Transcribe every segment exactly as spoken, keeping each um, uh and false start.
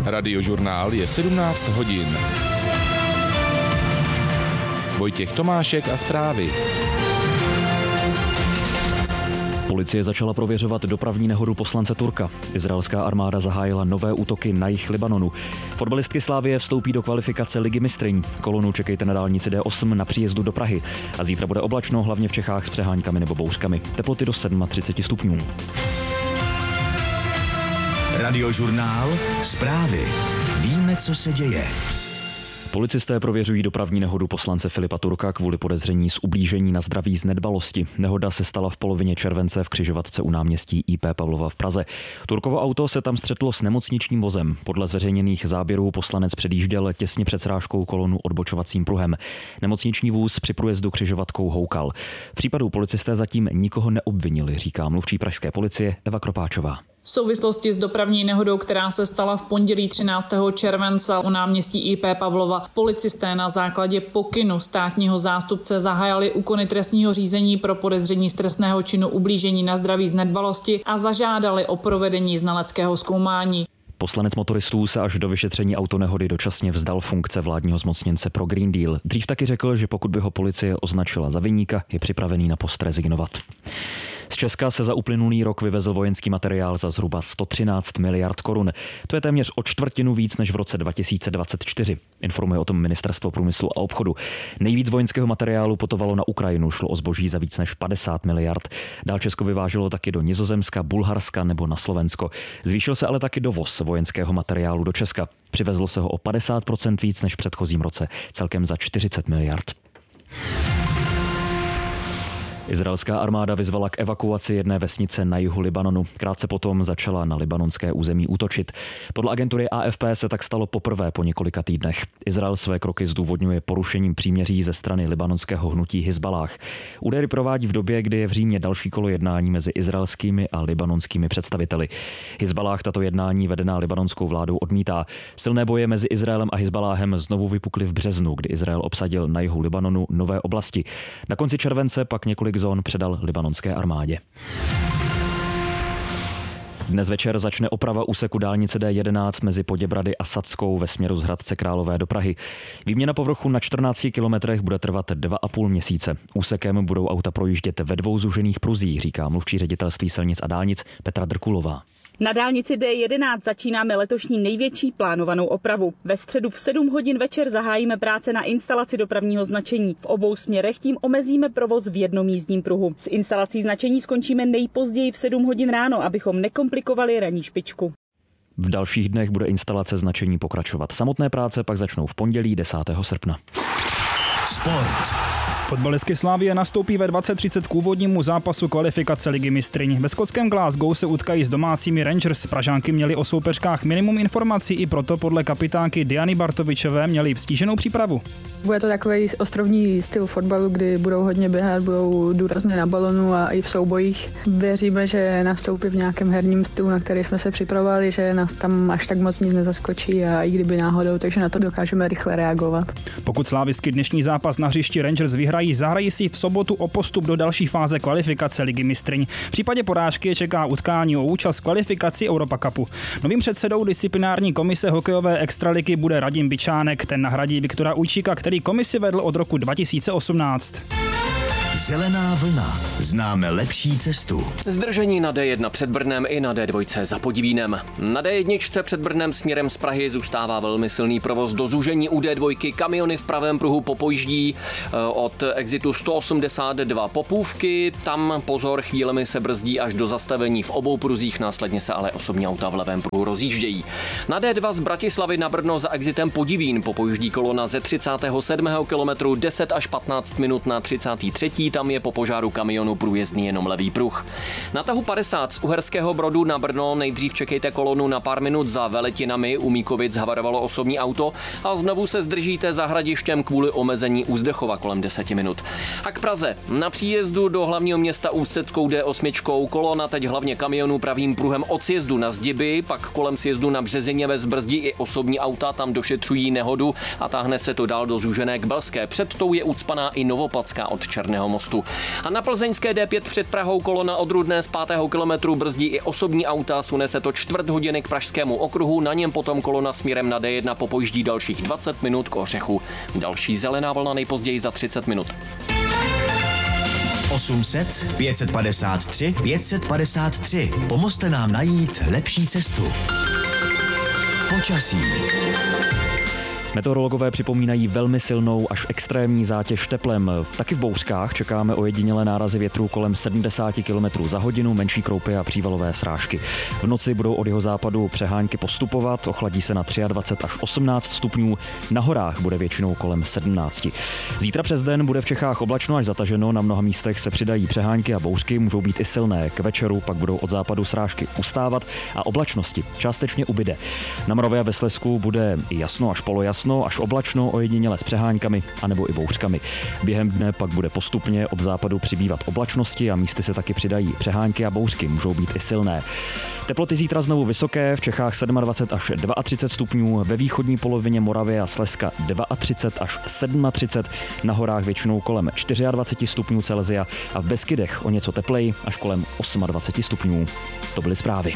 Radiožurnál je sedmnáct hodin. Vojtěch Tomášek a zprávy. Policie začala prověřovat dopravní nehodu poslance Turka. Izraelská armáda zahájila nové útoky na jih Libanonu. Fotbalistky Slavie vstoupí do kvalifikace Ligy mistryň. Kolonu čekejte na dálnici D osm na příjezdu do Prahy. A zítra bude oblačno, hlavně v Čechách s přeháňkami nebo bouřkami. Teploty do třicet sedm stupňů. Radiožurnál, zprávy. Víme, co se děje. Policisté prověřují dopravní nehodu poslance Filipa Turka kvůli podezření z ublížení na zdraví z nedbalosti. Nehoda se stala v polovině července v křižovatce u náměstí I P Pavlova v Praze. Turkovo auto se tam střetlo s nemocničním vozem. Podle zveřejněných záběrů poslanec předjížděl těsně před srážkou kolonu odbočovacím pruhem. Nemocniční vůz při průjezdu křižovatkou houkal. V případu policisté zatím nikoho neobvinili, říká mluvčí pražské policie Eva Kropáčová. V souvislosti s dopravní nehodou, která se stala v pondělí třináctého července u náměstí I P Pavlova, policisté na základě pokynu státního zástupce zahájili úkony trestního řízení pro podezření z trestného činu ublížení na zdraví z nedbalosti a zažádali o provedení znaleckého zkoumání. Poslanec motoristů se až do vyšetření autonehody dočasně vzdal funkce vládního zmocněnce pro Green Deal. Dřív taky řekl, že pokud by ho policie označila za viníka, je připravený na post rezignovat. Z Česka se za uplynulý rok vyvezl vojenský materiál za zhruba sto třináct miliard korun. To je téměř o čtvrtinu víc než v roce dva tisíce dvacet čtyři. Informuje o tom Ministerstvo průmyslu a obchodu. Nejvíc vojenského materiálu putovalo na Ukrajinu, šlo o zboží za víc než padesát miliard. Dál Česko vyváželo taky do Nizozemska, Bulharska nebo na Slovensko. Zvýšil se ale taky dovoz vojenského materiálu do Česka. Přivezlo se ho o padesát procent víc než v předchozím roce, celkem za čtyřicet miliard. Izraelská armáda vyzvala k evakuaci jedné vesnice na jihu Libanonu. Krátce potom začala na libanonské území útočit. Podle agentury A F P se tak stalo poprvé po několika týdnech. Izrael své kroky zdůvodňuje porušením příměří ze strany libanonského hnutí Hizballáh. Údery provádí v době, kdy je v Římě další kolo jednání mezi izraelskými a libanonskými představiteli. Hizballáh tato jednání vedená libanonskou vládou odmítá. Silné boje mezi Izraelem a Hizballáhem znovu vypukly v březnu, kdy Izrael obsadil na jihu Libanonu nové oblasti. Na konci července pak několik zón předal libanonské armádě. Dnes večer začne oprava úseku dálnice D jedenáct mezi Poděbrady a Sadskou ve směru z Hradce Králové do Prahy. Výměna povrchu na čtrnácti kilometrech bude trvat dva a půl měsíce. Úsekem budou auta projíždět ve dvou zúžených pruzích, říká mluvčí ředitelství silnic a dálnic Petra Drkulová. Na dálnici D jedenáct začínáme letošní největší plánovanou opravu. Ve středu v sedm hodin večer zahájíme práce na instalaci dopravního značení. V obou směrech tím omezíme provoz v jednom jízdním pruhu. S instalací značení skončíme nejpozději v sedm hodin ráno, abychom nekomplikovali ranní špičku. V dalších dnech bude instalace značení pokračovat. Samotné práce pak začnou v pondělí desátého srpna. Sport. Fotbalistky Slavie nastoupí ve dvacet třicet k úvodnímu zápasu kvalifikace Ligy mistryň. Ve skotském Glasgow se utkají s domácími Rangers. Pražánky měly o soupeřkách minimum informací, i proto podle kapitánky Diany Bartovičové měly stíženou přípravu. Bude to takový ostrovní styl fotbalu, kdy budou hodně běhat, budou důrazně na balonu a i v soubojích. Věříme, že nastoupí v nějakém herním stylu, na který jsme se připravovali, že nás tam až tak moc nic nezaskočí a i kdyby náhodou, takže na to dokážeme rychle reagovat. Pokud slávistky dnešní zápas na hřišti Rangers vyhrají, zahrají si v sobotu o postup do další fáze kvalifikace Ligy mistryň. V případě porážky je čeká utkání o účast v kvalifikaci Europa Cupu. Novým předsedou disciplinární komise hokejové extraligy bude Radim Bičánek, ten nahradí Viktora Ujčíka, který komisi vedl od roku dva tisíce osmnáct. Zelená vlna. Známe lepší cestu. Zdržení na D jedna před Brnem i na D dva za Podivínem. Na D jedna před Brnem směrem z Prahy zůstává velmi silný provoz do zúžení u D dva. Kamiony v pravém pruhu popojíždí od exitu sto osmdesát dva Popůvky. Tam pozor, chvílemi se brzdí až do zastavení v obou pruzích, následně se ale osobní auta v levém pruhu rozjíždějí. Na D dva z Bratislavy na Brno za exitem Podivín popojíždí kolona ze třicátého sedmého kilometru deset až patnáct minut na třicátý třetí Tam je po požáru kamionu průjezdný jenom levý pruh. Na tahu padesát z Uherského Brodu na Brno nejdřív čekejte kolonu na pár minut za Veletinami. U Míkovic havarovalo osobní auto a znovu se zdržíte za Hradištěm kvůli omezení Úzdechova kolem deset minut. A k Praze. Na příjezdu do hlavního města Ústeckou D osm kolona teď hlavně kamionů pravým pruhem od sjezdu na Zdiby, pak kolem sjezdu na Březině ve zbrzdí i osobní auta, tam došetřují nehodu a táhne se to dál do zúžené k Belské. Před tou je ucpaná i Novopadská od Černého mostu. mostu. A na plzeňské D pět před Prahou kolona od Rudné z pátého kilometru brzdí i osobní auta, sune se to čtvrt hodiny k pražskému okruhu, na něm potom kolona směrem na D jedna popojíždí dalších dvacet minut k Ořechu. Další zelená vlna nejpozději za třicet minut. osm set pět set padesát tři pět set padesát tři. Pomozte nám najít lepší cestu. Počasí. Meteorologové připomínají velmi silnou až extrémní zátěž teplem. Taky v bouřkách čekáme ojedinělé nárazy větru kolem sedmdesát kilometrů za hodinu, menší kroupy a přívalové srážky. V noci budou od jihozápadu přehánky postupovat, ochladí se na dvacet tři až osmnáct stupňů, na horách bude většinou kolem sedmnáct. Zítra přes den bude v Čechách oblačno až zataženo, na mnoha místech se přidají přehánky a bouřky, můžou být i silné. K večeru pak budou od západu srážky ustávat a oblačnosti částečně ubyde. Na Moravě a ve Slezsku bude jasno až polojasno, až oblačno, ojediněle s přeháňkami anebo i bouřkami. Během dne pak bude postupně od západu přibývat oblačnosti a místy se taky přidají přehánky a bouřky, můžou být i silné. Teploty zítra znovu vysoké, v Čechách dvacet sedm až třicet dva stupňů, ve východní polovině Moravy a Slezska třicet dva až třicet sedm, na horách většinou kolem dvacet čtyři stupňů Celsia a v Beskydech o něco tepleji až kolem dvacet osm stupňů. To byly zprávy.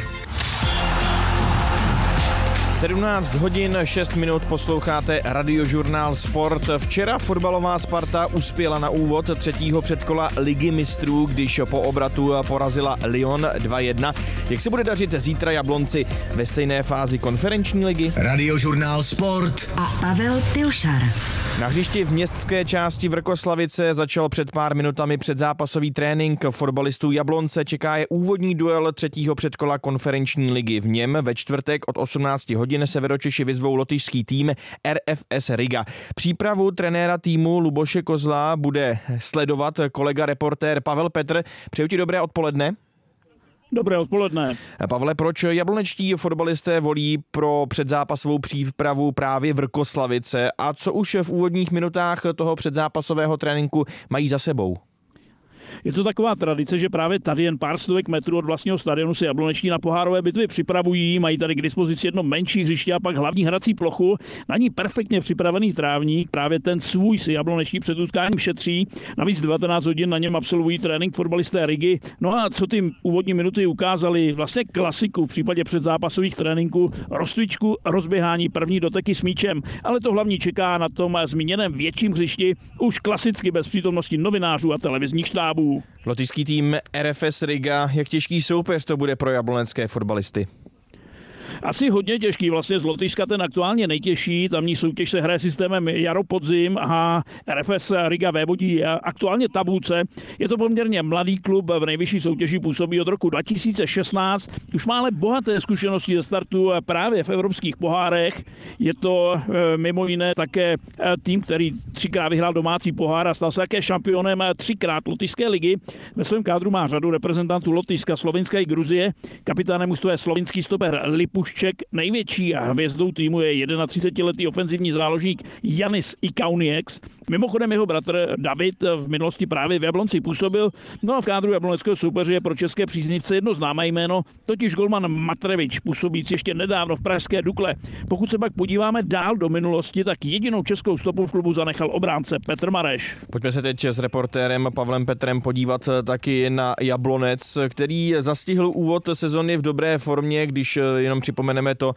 sedmnáct hodin šest minut posloucháte Radiožurnál Sport. Včera fotbalová Sparta uspěla na úvod třetího předkola Ligy mistrů, když po obratu porazila Lyon dva jedna. Jak se bude dařit zítra Jablonci ve stejné fázi konferenční ligy? Radiožurnál Sport a Pavel Pilšar. Na hřišti v městské části Vrkoslavice začal před pár minutami předzápasový trénink fotbalistů Jablonce. Čeká je úvodní duel třetího předkola konferenční ligy. V něm ve čtvrtek od osmnáct hodin Severočeši vyzvou lotyšský tým R F S Riga. Přípravu trenéra týmu Luboše Kozla bude sledovat kolega reportér Pavel Petr. Přeju ti dobré odpoledne. Dobré odpoledne. Pavle, proč jablonečtí fotbalisté volí pro předzápasovou přípravu právě Vrkoslavice a co už v úvodních minutách toho předzápasového tréninku mají za sebou? Je to taková tradice, že právě tady jen pár stovek metrů od vlastního stadionu se jabloneční na pohárové bitvy připravují, mají tady k dispozici jedno menší hřiště a pak hlavní hrací plochu, na ní perfektně připravený trávník, právě ten svůj si jabloneční před utkáním šetří, navíc devatenáct hodin na něm absolvují trénink fotbalisté Rigy. No a co ty úvodní minuty ukázali, vlastně klasiku v případě předzápasových tréninků, rozcvičku, rozběhání, první doteky s míčem, ale to hlavní čeká na tom zmíněném větším hřišti, už klasicky bez přítomnosti novinářů a televizních štábů. Lotyšský tým R F S Riga, jak těžký soupeř to bude pro jablonecké fotbalisty? Asi hodně těžký, vlastně z Lotyšska ten aktuálně nejtěžší, tamní soutěž se hraje systémem jaro-podzim a R F S Riga vévodí aktuálně tabulce. Je to poměrně mladý klub, v nejvyšší soutěži působí od roku dva tisíce šestnáct, už má ale bohaté zkušenosti ze startu právě v evropských pohárech. Je to mimo jiné také tým, který třikrát vyhrál domácí pohár a stal se také šampionem třikrát Lotyšské ligy. Ve svém kádru má řadu reprezentantů Lotyšska, Slovinska i Gruzie. Kapitánem mužstva je slovinský stoper Lipušček. Největší hvězdou týmu je třicetijednoletý ofenzivní záložník Janis Ikaunieks. Mimochodem jeho bratr David v minulosti právě v Jablonci působil. No a v kádru jabloneckého soupeře je pro české příznivce jedno známé jméno, totiž golman Matrevič, působící ještě nedávno v pražské Dukle. Pokud se pak podíváme dál do minulosti, tak jedinou českou stopu v klubu zanechal obránce Petr Mareš. Pojďme se teď s reportérem Pavlem Petrem podívat taky na Jablonec, který zastihl úvod sezony v dobré formě, když jenom připomeneme to,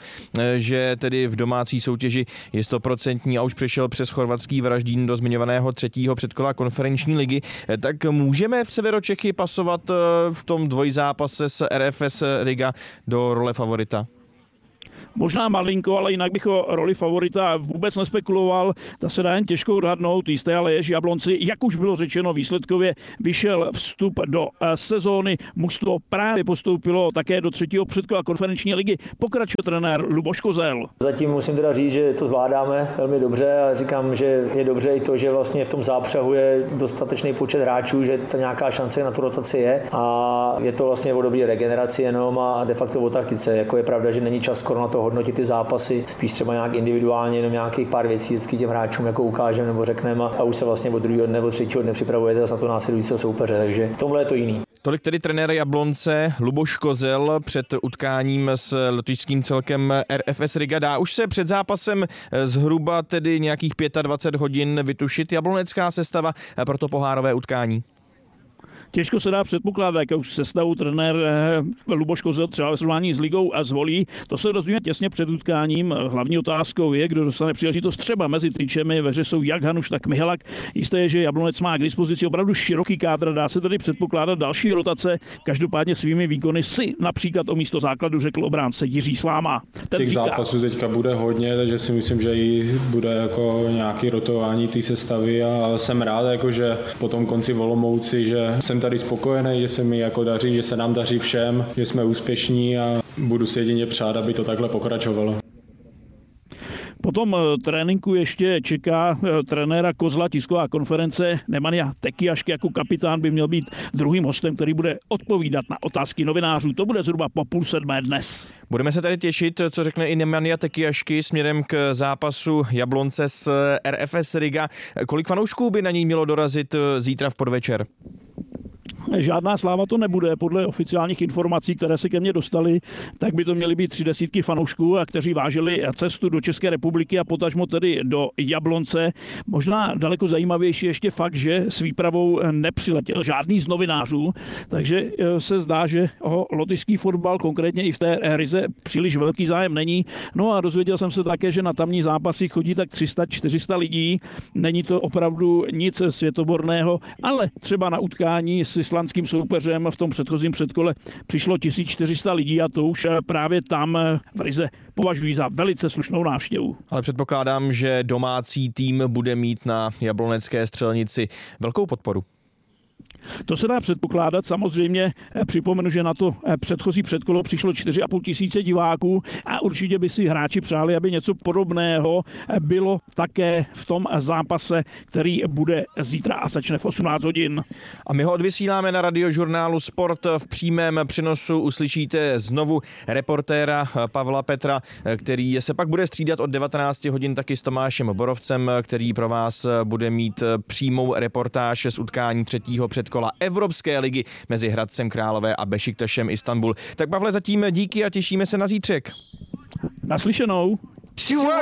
že tedy v domácí soutěži je stoprocentní a už přišel přes chorvatský Varaždín do zmiňovaného třetího předkola konferenční ligy, tak můžeme v Severočechy pasovat v tom dvojzápase s R F S Riga do role favorita? Možná malinko, ale jinak bych o roli favorita vůbec nespekuloval. Ta se dá jen těžko odhadnout. Jisté ale je, že Jablonci, jak už bylo řečeno, výsledkově vyšel vstup do sezóny. Mužstvo právě postoupilo také do třetího předkola konferenční ligy. Pokračuje trenér Luboš Kozel. Zatím musím teda říct, že to zvládáme velmi dobře a říkám, že je dobře i to, že vlastně v tom zápřehu je dostatečný počet hráčů, že ta nějaká šance na tu rotaci je a je to vlastně o dobré regeneraci jenom a de facto o taktice. Jako je pravda, že není čas skoro na to hodnotit ty zápasy, spíš třeba nějak individuálně, jenom nějakých pár věcí vždycky těm hráčům jako ukážeme nebo řekneme a už se vlastně od druhého dne, od třetího dne připravujete na to následujícího soupeře, takže v tomhle je to jiný. Tolik tedy trenér Jablonce Luboš Kozel před utkáním s lotyšským celkem R F S Riga. Dá už se před zápasem zhruba tedy nějakých dvacet pět hodin vytušit jablonecká sestava pro to pohárové utkání? Těžko se dá předpokládat, jakou sestavu trenér Luboš Kozel třeba ve srovnání s ligou a zvolí. To se dozvíme těsně před utkáním. Hlavní otázkou je, kdo dostane příležitost třeba mezi tyčemi. Ve hře jsou jak Hanuš, tak Mihalak. Jisté je, že Jablonec má k dispozici opravdu široký kádr, dá se tedy předpokládat další rotace. Každopádně svými výkony si například o místo základu řekl obránce Jiří Sláma. Ten Těch říká, zápasů teďka bude hodně, takže si myslím, že i bude jako nějaký rotování té sestavy a jsem rád, jako, že po tom konci v Olomouci, že jsem tady spokojený, že se mi jako daří, že se nám daří všem, že jsme úspěšní a budu si jedině přát, aby to takhle pokračovalo. Po tom tréninku ještě čeká trenéra Kozla tisková konference. Nemanja Tekiašky jako kapitán by měl být druhým hostem, který bude odpovídat na otázky novinářů. To bude zhruba po půl sedmé dnes. Budeme se tady těšit, co řekne i Nemanja Tekiašky směrem k zápasu Jablonce s R F S Riga. Kolik fanoušků by na něj mělo dorazit zítra v podvečer? Žádná sláva to nebude. Podle oficiálních informací, které se ke mně dostaly, tak by to měly být tři desítky fanoušků, a kteří vážili cestu do České republiky a potažmo tedy do Jablonce. Možná daleko zajímavější ještě fakt, že s výpravou nepřiletěl žádný z novinářů, takže se zdá, že o lotyšský fotbal, konkrétně i v té Rize, příliš velký zájem není. No a dozvěděl jsem se také, že na tamní zápasy chodí tak tři sta čtyři sta lidí. Není to opravdu nic světoborného, ale třeba na utkání s islandským soupeřem v tom předchozím předkole přišlo tisíc čtyři sta lidí a to už právě tam v Rize považují za velice slušnou návštěvu. Ale předpokládám, že domácí tým bude mít na jablonecké střelnici velkou podporu. To se dá předpokládat. Samozřejmě připomenu, že na to předchozí předkolo přišlo čtyři a půl tisíce diváků a určitě by si hráči přáli, aby něco podobného bylo také v tom zápase, který bude zítra a začne v osmnáct hodin. A my ho odvysíláme na radiožurnálu Sport. V přímém přenosu uslyšíte znovu reportéra Pavla Petra, který se pak bude střídat od devatenáct hodin taky s Tomášem Borovcem, který pro vás bude mít přímou reportáž z utkání třetího předkola Evropské ligy mezi Hradcem Králové a Bešiktašem Istanbul. Tak Pavle, zatím díky a těšíme se na zítřek. Naslyšenou.